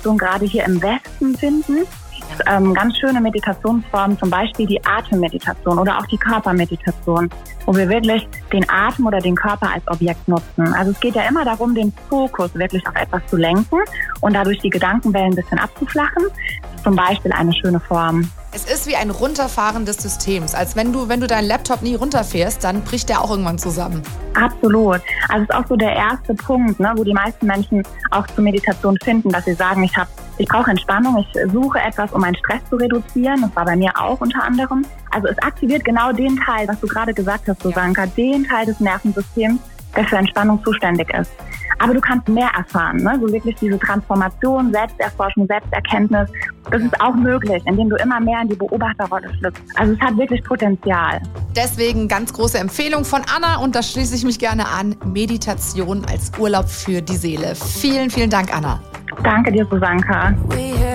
Meditation gerade hier im Westen finden. Ganz schöne Meditationsformen, zum Beispiel die Atemmeditation oder auch die Körpermeditation, wo wir wirklich den Atem oder den Körper als Objekt nutzen. Also es geht ja immer darum, den Fokus wirklich auf etwas zu lenken und dadurch die Gedankenwellen ein bisschen abzuflachen. Zum Beispiel eine schöne Form. Es ist wie ein Runterfahren des Systems. Als wenn du deinen Laptop nie runterfährst, dann bricht der auch irgendwann zusammen. Absolut. Also es ist auch so der erste Punkt, wo die meisten Menschen auch zur Meditation finden, dass sie sagen, ich brauche Entspannung, ich suche etwas, um meinen Stress zu reduzieren. Das war bei mir auch unter anderem. Also es aktiviert genau den Teil, was du gerade gesagt hast, Susanka, den Teil des Nervensystems, der für Entspannung zuständig ist. Aber du kannst mehr erfahren, so wirklich diese Transformation, Selbsterforschung, Selbsterkenntnis. Das ist auch möglich, indem du immer mehr in die Beobachterrolle schlüpfst. Also es hat wirklich Potenzial. Deswegen ganz große Empfehlung von Anna und da schließe ich mich gerne an. Meditation als Urlaub für die Seele. Vielen, vielen Dank, Anna. Danke dir, Susanka.